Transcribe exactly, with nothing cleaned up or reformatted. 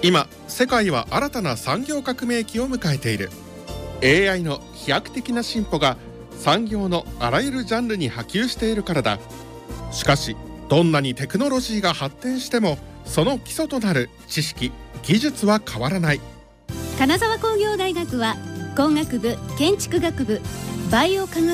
今世界は新たな産業革命期を迎えている。 エーアイ の飛躍的な進歩が産業のあらゆるジャンルに波及しているからだ。しかしどんなにテクノロジーが発展してもその基礎となる知識・技術は変わらない。 金沢工業大学は工学部、建築学部、バイオ科学